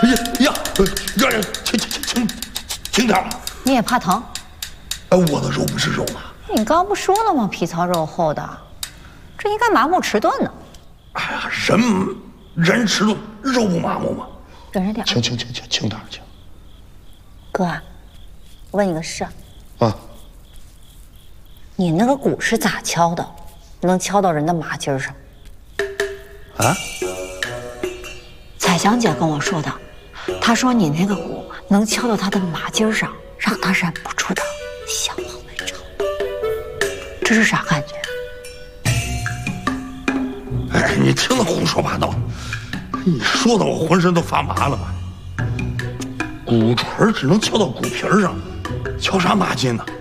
呀，让人轻点。 你也怕疼？ 哎，我的肉不是肉吗？ 你刚不说了吗？皮糙肉厚的，这应该麻木迟钝呢。 哎呀，人迟钝，肉不麻木吗？ 忍着点。 轻点，轻。 哥啊，问你个事。 啊。 你那个鼓是咋敲的？能敲到人的麻筋上？ 啊？ 彩香姐跟我说的，她说你那个鼓能敲到她的麻筋上，让她忍不住的向往来着。这是啥感觉？ 哎，你听他胡说八道，你说的我浑身都发麻了吧？鼓槌只能敲到鼓皮上，敲啥麻筋呢？